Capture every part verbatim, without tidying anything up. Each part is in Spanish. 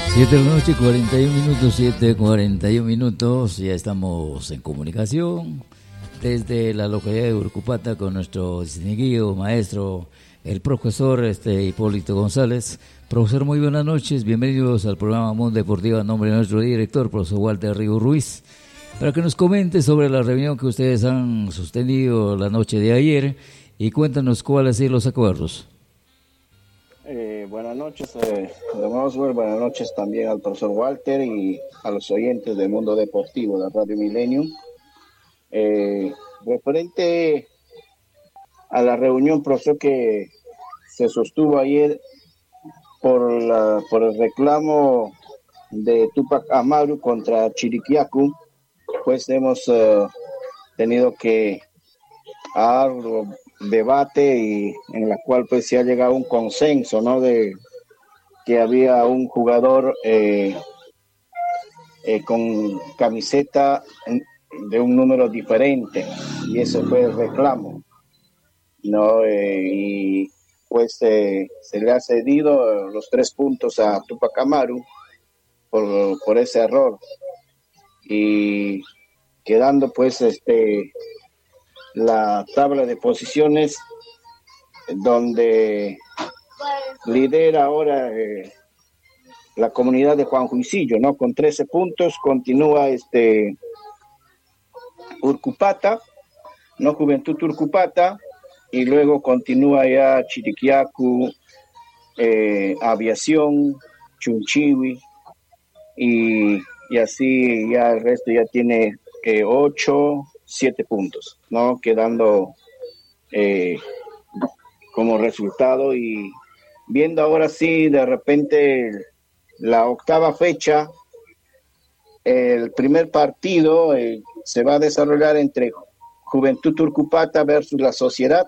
siete de la noche, cuarenta y un minutos, siete, cuarenta y un minutos, ya estamos en comunicación desde la localidad de Urcupata con nuestro distinguido maestro, el profesor este, Hipólito González. Profesor, muy buenas noches, bienvenidos al programa Mundo Deportivo a nombre de nuestro director, profesor Walter Rigo Ruiz, para que nos comente sobre la reunión que ustedes han sostenido la noche de ayer y cuéntanos cuáles son los acuerdos. Eh, buenas noches, eh, don Oswald, buenas noches también al profesor Walter y a los oyentes del Mundo Deportivo de Radio Millennium. Eh, referente a la reunión, profesor, que se sostuvo ayer por, la, por el reclamo de Tupac Amaru contra Chiriquiacu, pues hemos uh, tenido que dar debate y en la cual pues se ha llegado a un consenso, ¿no? De que había un jugador eh, eh, con camiseta de un número diferente y ese fue el reclamo, ¿no? Eh, y pues eh, se le ha cedido los tres puntos a Tupac Amaru por, por ese error y quedando pues este la tabla de posiciones donde lidera ahora eh, la comunidad de Juan Juicillo, ¿no? Con trece puntos, continúa este Urcupata, ¿no? Juventud Urcupata, y luego continúa ya Chiriquiacu, eh, Aviación, Chunchiwi, y, y así ya el resto ya tiene eh, ocho, siete puntos, ¿no? Quedando eh, como resultado y viendo ahora sí de repente la octava fecha, el primer partido eh, se va a desarrollar entre Juventud Urcupata versus La Sociedad,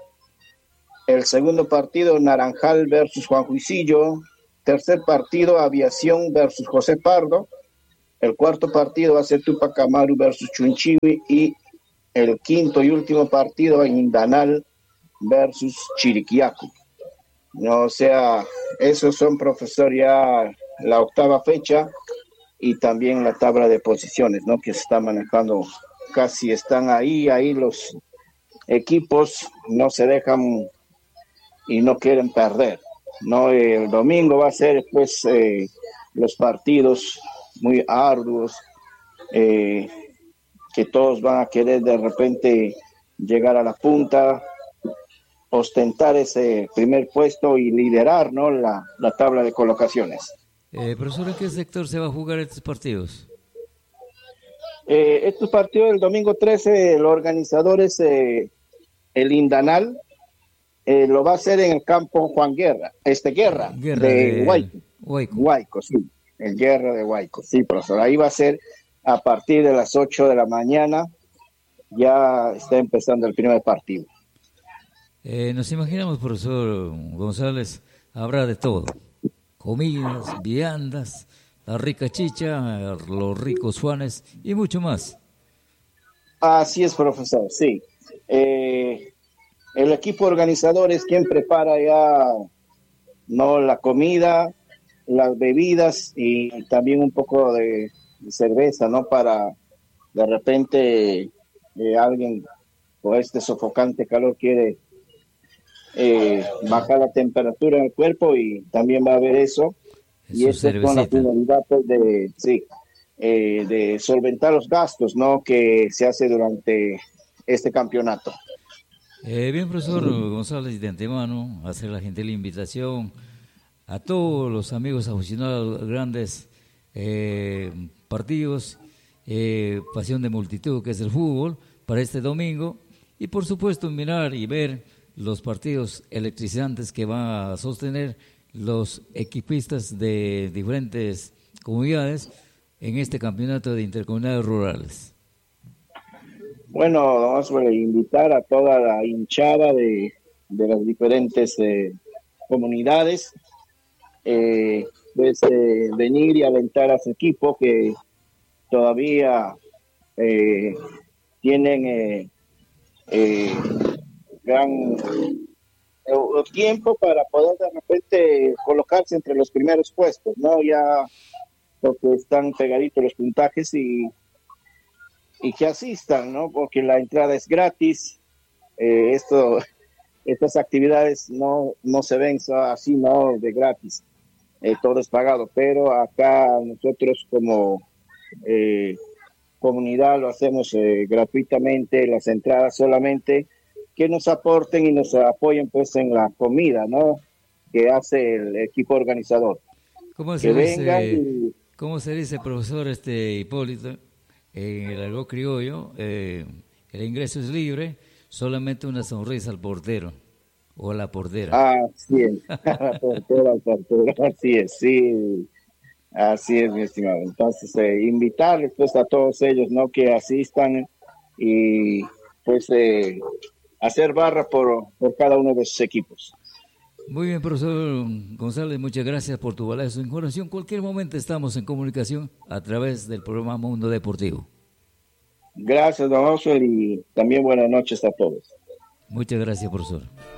el segundo partido Naranjal versus Juan Juicillo, tercer partido Aviación versus José Pardo, el cuarto partido va a ser Tupac Amaru versus Chunchiwi y el quinto y último partido Indanal versus Chiriquiacu. No, o sea, esos son, profesor, ya la octava fecha y también la tabla de posiciones, ¿no? Que se está manejando, casi están ahí, ahí los equipos no se dejan y no quieren perder, ¿no? El domingo va a ser, pues, eh, los partidos muy arduos, eh, que todos van a querer de repente llegar a la punta, ostentar ese primer puesto y liderar, ¿no? la, la tabla de colocaciones. Eh, profesor, ¿en qué sector se va a jugar estos partidos? Eh, estos partidos del domingo trece, el organizador es eh, el Indanal, eh, lo va a hacer en el campo Juan Guerra, este Guerra, Guerra de, de Huayco. Huayco. Huayco, sí, el Guerra de Huayco, sí, profesor. Ahí va a ser a partir de las ocho de la mañana, ya está empezando el primer partido. Eh, nos imaginamos, profesor González, habrá de todo. Comidas, viandas, la rica chicha, los ricos juanes y mucho más. Así es, profesor, sí. Eh, el equipo organizador es quien prepara ya, no, la comida, las bebidas y también un poco de cerveza, ¿no? Para de repente eh, alguien con este sofocante calor quiere eh, bajar la temperatura en el cuerpo y también va a haber eso. Y eso es con la finalidad pues, de, sí, eh, de solventar los gastos, ¿no? Que se hace durante este campeonato. Eh, bien, profesor González, de antemano, hacer la gentil invitación a todos los amigos aficionados a grandes eh, partidos, eh, pasión de multitud que es el fútbol, para este domingo, y por supuesto mirar y ver los partidos electrizantes que van a sostener los equipistas de diferentes comunidades en este campeonato de intercomunidades rurales. Bueno, vamos a invitar a toda la hinchada de, de las diferentes eh, comunidades, eh, pues eh, venir y alentar a su equipo que todavía eh, tienen eh, eh, gran o, o tiempo para poder de repente colocarse entre los primeros puestos, ¿no? Ya porque están pegaditos los puntajes y, y que asistan, ¿no? Porque la entrada es gratis. Eh, esto, estas actividades no, no se ven así, ¿no? De gratis. Eh, todo es pagado, pero acá nosotros como eh, comunidad lo hacemos eh, gratuitamente, las entradas solamente que nos aporten y nos apoyen pues en la comida, ¿no? Que hace el equipo organizador. ¿Cómo se que dice, vengan y... ¿cómo se dice, profesor este Hipólito? En el argot criollo, eh, el ingreso es libre, solamente una sonrisa al portero o a la portera. Así es, la portera, al portero, así es, sí, así es, mi estimado. Entonces, eh, invitarles pues a todos ellos, ¿no? Que asistan y pues eh, hacer barra por, por cada uno de sus equipos. Muy bien, profesor González, muchas gracias por tu valiosa información. Cualquier momento estamos en comunicación a través del programa Mundo Deportivo. Gracias, don Oswald, y también buenas noches a todos. Muchas gracias, profesor.